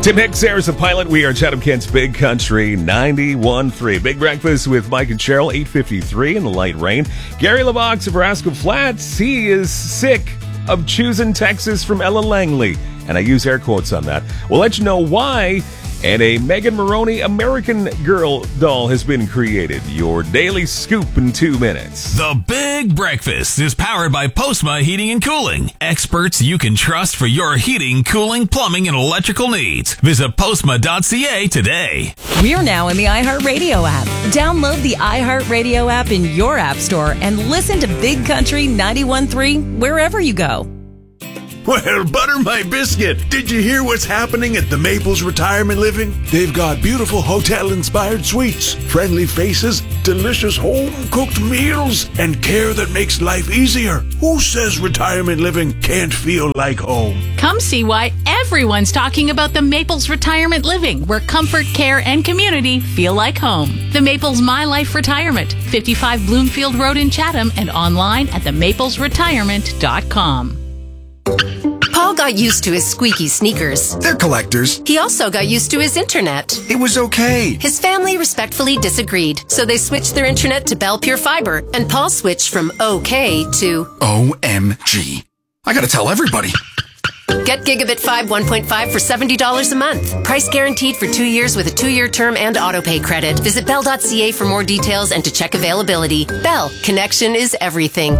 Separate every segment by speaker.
Speaker 1: Tim Hicks, there's the pilot. We are Chatham Kent's Big Country 91.3. Big Breakfast with Mike and Cheryl, 8:53 in the light rain. Gary LeVox of Rascal Flats, he is sick of choosing Texas from Ella Langley. And I use air quotes on that. We'll let you know why. And a Megan Maroney American Girl doll has been created. Your daily scoop in 2 minutes.
Speaker 2: The Big Breakfast is powered by Postma Heating and Cooling. Experts you can trust for your heating, cooling, plumbing, and electrical needs. Visit postma.ca today.
Speaker 3: We are now in the iHeartRadio app. Download the iHeartRadio app in your app store and listen to Big Country 91.3 wherever you go.
Speaker 4: Well, butter my biscuit. Did you hear what's happening at the Maples Retirement Living? They've got beautiful hotel-inspired suites, friendly faces, delicious home-cooked meals, and care that makes life easier. Who says retirement living can't feel like home?
Speaker 5: Come see why everyone's talking about the Maples Retirement Living, where comfort, care, and community feel like home. The Maples My Life Retirement, 55 Bloomfield Road in Chatham, and online at themaplesretirement.com.
Speaker 6: Paul got used to his squeaky sneakers.
Speaker 7: They're collectors.
Speaker 6: He also got used to his internet.
Speaker 7: It was okay.
Speaker 6: His family respectfully disagreed, so they switched their internet to Bell Pure Fiber, and Paul switched from OK to
Speaker 7: OMG. I gotta tell everybody.
Speaker 6: Get Gigabit 5 1.5 for $70 a month. Price guaranteed for 2 years with a 2-year term and autopay credit. Visit bell.ca for more details and to check availability. Bell, connection is everything.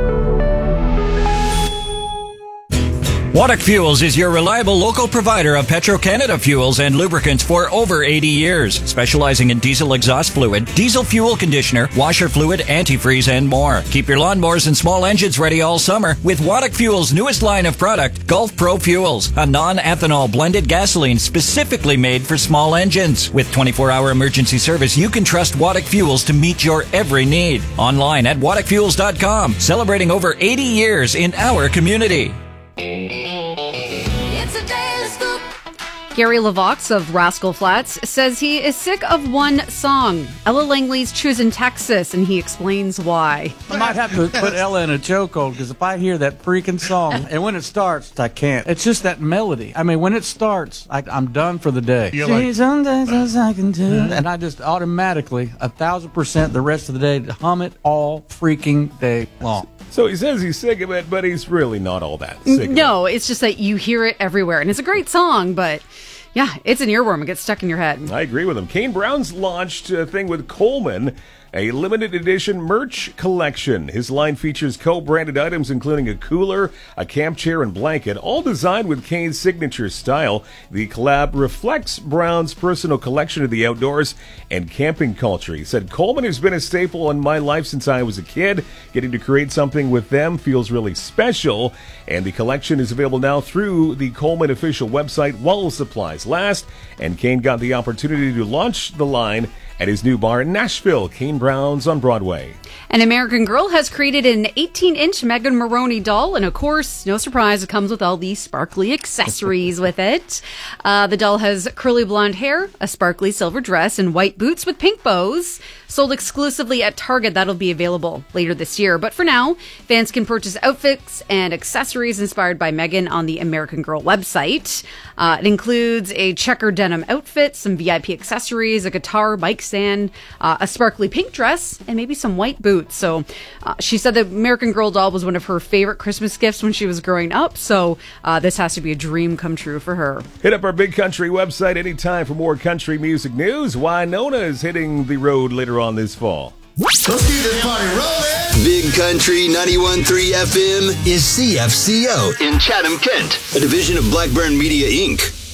Speaker 8: Waddock Fuels is your reliable local provider of Petro-Canada fuels and lubricants for over 80 years, specializing in diesel exhaust fluid, diesel fuel conditioner, washer fluid, antifreeze, and more. Keep your lawnmowers and small engines ready all summer with Waddock Fuels' newest line of product, Gulf Pro Fuels, a non-ethanol blended gasoline specifically made for small engines. With 24-hour emergency service, you can trust Waddock Fuels to meet your every need. Online at waddockfuels.com, celebrating over 80 years in our community.
Speaker 9: Gary LeVox of Rascal Flats says he is sick of one song, Ella Langley's Choosing Texas, and he explains why.
Speaker 10: I might have to put Ella in a chokehold, because if I hear that freaking song, and when it starts, I can't. It's just that melody. I mean, when it starts, I'm done for the day. Sometimes I can do. And I just automatically, 1,000% the rest of the day, hum it all freaking day long.
Speaker 1: So he says he's sick of it, but he's really not all that sick of it.
Speaker 9: No, it's just that you hear it everywhere, and it's a great song, but yeah, it's an earworm. It gets stuck in your head.
Speaker 1: I agree with him. Kane Brown's launched a thing with Coleman, a limited edition merch collection. His line features co-branded items including a cooler, a camp chair, and blanket, all designed with Kane's signature style. The collab reflects Brown's personal collection of the outdoors and camping culture. He said, Coleman has been a staple in my life since I was a kid. Getting to create something with them feels really special, and the collection is available now through the Coleman official website while supplies last, and Kane got the opportunity to launch the line at his new bar in Nashville, Kane Brown's on Broadway.
Speaker 9: An American Girl has created an 18-inch Megan Maroney doll, and of course, no surprise, it comes with all these sparkly accessories with it. The doll has curly blonde hair, a sparkly silver dress, and white boots with pink bows. Sold exclusively at Target. That'll be available later this year. But for now, fans can purchase outfits and accessories inspired by Megan on the American Girl website. It includes a checker denim outfit, some VIP accessories, a guitar, bike stand, a sparkly pink dress, and maybe some white boots. So she said the American Girl doll was one of her favorite Christmas gifts when she was growing up. So this has to be a dream come true for her.
Speaker 1: Hit up our Big Country website anytime for more country music news. Winona is hitting the road later on this fall.
Speaker 11: Let's keep this party rolling. Big Country 91.3 FM is CFCO in Chatham, Kent, a division of Blackburn Media, Inc.